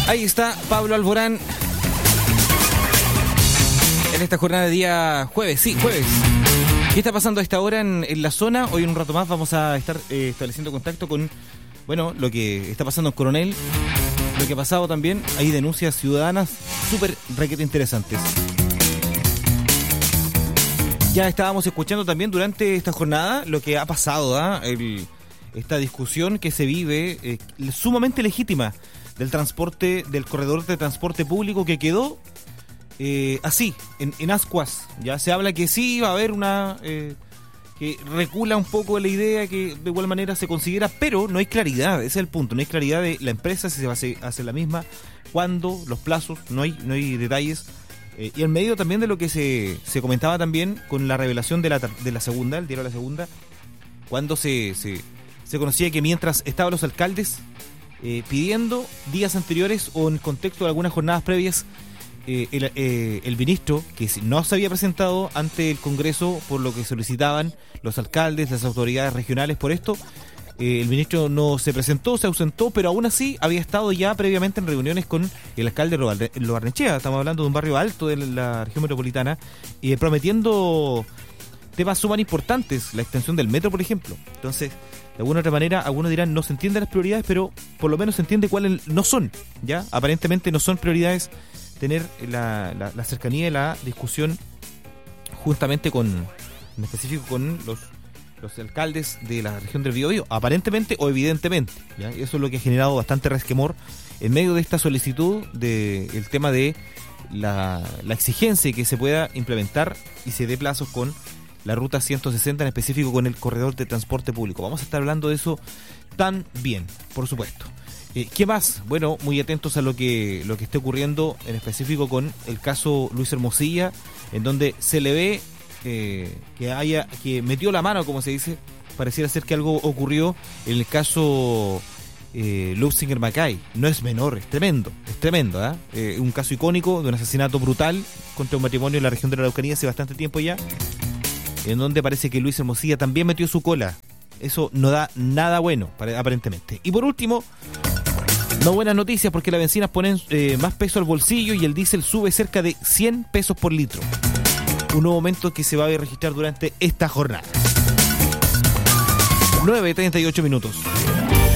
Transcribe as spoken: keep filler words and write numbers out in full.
Ahí está Pablo Alborán en esta jornada de día jueves, sí, jueves. ¿Qué está pasando a esta hora en, en la zona? Hoy en un rato más vamos a estar eh, estableciendo contacto con, bueno, lo que está pasando en Coronel, lo que ha pasado también. Hay denuncias ciudadanas súper requete interesantes. Ya estábamos escuchando también durante esta jornada lo que ha pasado, ¿eh? El, esta discusión que se vive eh, sumamente legítima del transporte, del corredor de transporte público que quedó eh, así, en, en ascuas. Ya se habla que sí va a haber una eh, que recula un poco la idea que de igual manera se consiguiera, pero no hay claridad, ese es el punto, no hay claridad de la empresa si se va a hacer, hacer la misma, cuándo, los plazos, no hay, no hay detalles. Eh, y en medio también de lo que se, se comentaba también con la revelación de la, de la segunda, el diario de la segunda, cuando se, se, se conocía que mientras estaban los alcaldes Eh, pidiendo días anteriores o en contexto de algunas jornadas previas, eh, el, eh, el ministro, que no se había presentado ante el Congreso por lo que solicitaban los alcaldes, las autoridades regionales por esto, eh, el ministro no se presentó, se ausentó, pero aún así había estado ya previamente en reuniones con el alcalde Lo Barnechea, estamos hablando de un barrio alto de la región metropolitana, y eh, prometiendo temas sumamente importantes, la extensión del metro, por ejemplo. Entonces, de alguna otra manera, algunos dirán no se entienden las prioridades, pero por lo menos se entiende cuáles no son, ¿ya? Aparentemente no son prioridades tener la, la, la cercanía y la discusión justamente con, en específico con los, los alcaldes de la región del Biobío, aparentemente o evidentemente, ¿ya? Y eso es lo que ha generado bastante resquemor en medio de esta solicitud del tema de la, la exigencia que se pueda implementar y se dé plazos con la ruta ciento sesenta, en específico con el corredor de transporte público. Vamos a estar hablando de eso también, por supuesto. Eh, ¿Qué más? Bueno, muy atentos a lo que lo que esté ocurriendo, en específico con el caso Luis Hermosilla, en donde se le ve eh, que haya que metió la mano, como se dice, pareciera ser que algo ocurrió en el caso eh, Luxinger Macay. No es menor, es tremendo, es tremendo, ¿eh? Eh, un caso icónico de un asesinato brutal contra un matrimonio en la región de la Araucanía hace bastante tiempo ya, en donde parece que Luis Hermosilla también metió su cola. Eso no da nada bueno, aparentemente. Y por último, no buenas noticias, porque las bencinas ponen eh, más peso al bolsillo y el diésel sube cerca de cien pesos por litro. Un nuevo aumento que se va a registrar durante esta jornada. nueve treinta y ocho minutos.